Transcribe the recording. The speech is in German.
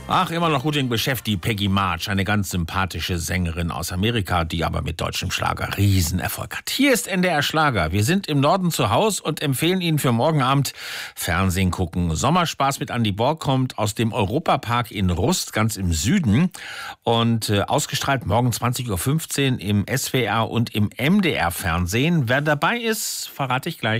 Ach, immer noch gut im Geschäft, die Peggy March, eine ganz sympathische Sängerin aus Amerika, die aber mit deutschem Schlager Riesenerfolg hat. Hier ist NDR Schlager. Wir sind im Norden zu Hause und empfehlen Ihnen für morgen Abend Fernsehen gucken. Sommerspaß mit Andy Borg kommt aus dem Europapark in Rust, ganz im Süden. Und ausgestrahlt morgen 20.15 Uhr im SWR und im MDR Fernsehen. Wer dabei ist, verrate ich gleich.